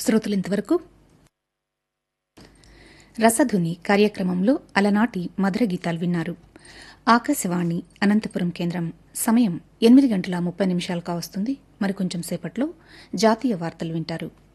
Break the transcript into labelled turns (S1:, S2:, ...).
S1: శ్రోతలు ఇంతవరకు రసధుని కార్యక్రమంలో అలనాటి మధుర గీతాలు విన్నారు. ఆకాశవాణి అనంతపురం కేంద్రం సమయం 8:30 కావస్తుంది. మరికొంచెం సేపట్లో జాతీయ వార్తలు వింటారు.